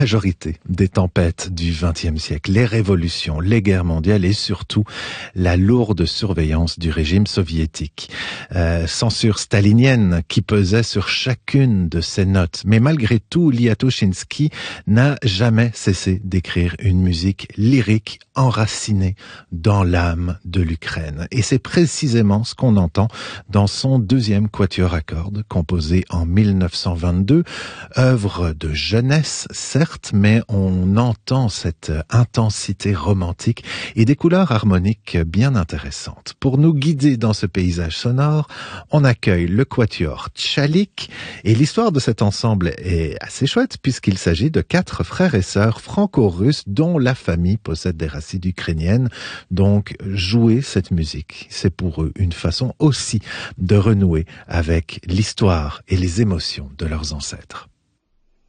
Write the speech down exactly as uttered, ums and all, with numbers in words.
Majorité des tempêtes du vingtième siècle, les révolutions, les guerres mondiales et surtout la lourde surveillance du régime soviétique. Euh, censure stalinienne qui pesait sur chacune de ses notes. Mais malgré tout, Liatoshinsky n'a jamais cessé d'écrire une musique lyrique enracinée dans l'âme de l'Ukraine. Et c'est précisément ce qu'on entend dans son deuxième quatuor à cordes, composé en mille neuf cent vingt-deux, œuvre de jeunesse, certes, mais on entend cette intensité romantique et des couleurs harmoniques bien intéressantes. Pour nous guider dans ce paysage sonore, on accueille le quatuor Tchalik et l'histoire de cet ensemble est assez chouette puisqu'il s'agit de quatre frères et sœurs franco-russes dont la famille possède des racines ukrainiennes. Donc, jouer cette musique, c'est pour eux une façon aussi de renouer avec l'histoire et les émotions de leurs ancêtres.